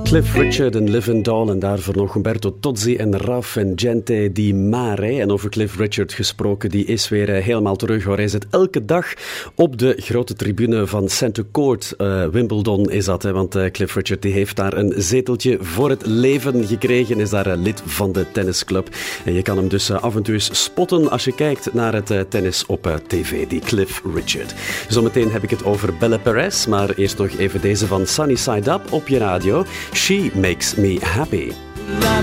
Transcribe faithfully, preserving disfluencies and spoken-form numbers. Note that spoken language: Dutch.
Cliff Richard en Live and Doll en daarvoor nog Umberto Tozzi en Raf en Gente di Mare. En over Cliff Richard gesproken, die is weer helemaal terug. Hoor. Hij zit elke dag op de grote tribune van Centre Court. Uh, Wimbledon is dat, hè, want uh, Cliff Richard die heeft daar een zeteltje voor het leven gekregen. Is daar uh, lid van de tennisclub. En je kan hem dus uh, af en toe eens spotten als je kijkt naar het uh, tennis op uh, tv, die Cliff Richard. Zometeen heb ik het over Bella Perez, maar eerst nog even deze van Sunny Side Up op je radio. She Makes Me Happy.